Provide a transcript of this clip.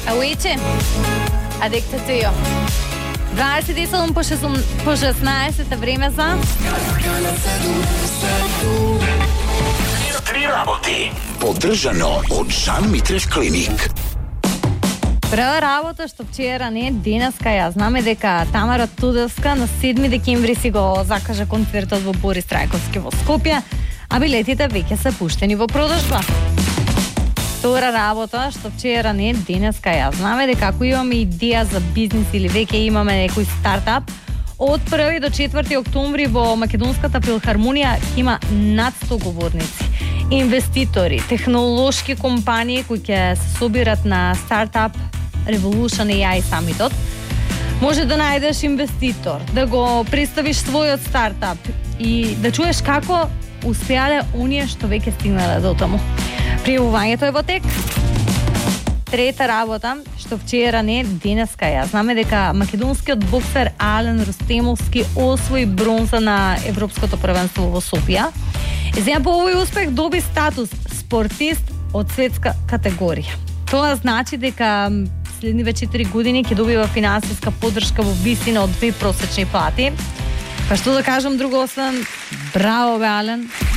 Awitje, Addicted to You. 27 по 16 време за Три работи. Поддржано од Жан Митрев клиник. Прва работа што вчера не денеска ја знаме дека Тамара Тудевска на 7 декември си го закажа концертот во Борис Трајковски во Скопје, а билетите веќе се пуштени во продажба. Втора работа што вчера не денеска ја знаме дека ако имаме идеја за бизнис или веќе имаме некој стартап, од 1 до 4 октомври во Македонската филхармонија има над 100 говорници, инвеститори, технолошки компании кои ќе се собират на стартап Revolution AI Summitот. Може да најдеш инвеститор, да го представиш својот стартап и да чуеш како успеале оние што веќе стигнале до таму. Пријавувањето е во тек. Трета работа, што вчера не денеска ја знаме дека македонскиот боксер Ален Рустемовски освои бронза на Европското првенство во Софија. И за по овој успех доби статус спортист од светска категорија. Тоа значи дека следниве 4 години ќе добива финансиска поддршка во висина од 2 просечни плати. Па што да кажам друго освен браво бе Ален.